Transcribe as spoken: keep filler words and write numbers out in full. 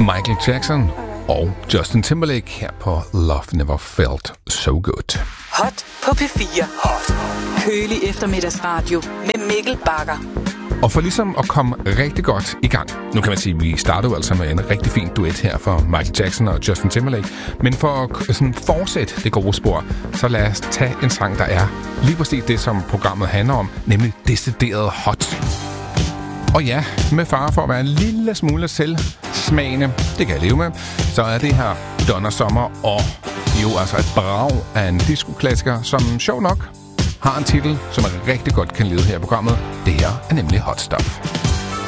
Michael Jackson og Justin Timberlake her på Love Never Felt So Good. Hot på P fire. Hot. Kølig eftermiddagsradio med Mikkel Bagger. Og for ligesom at komme rigtig godt i gang, nu kan man sige, at vi startede jo altså med en rigtig fin duet her for Michael Jackson og Justin Timberlake, men for at sådan fortsætte det gode spor, så lad os tage en sang, der er lige præcis det, som programmet handler om, nemlig decideret hot. Og ja, med fare for at være en lille smule selvsmagende, det kan jeg leve med, så er det her Donna Summer og jo altså et brag af en disco-klassiker, som sjov nok har en titel, som er rigtig godt kan lide her i programmet. Det her er nemlig Hot Stuff.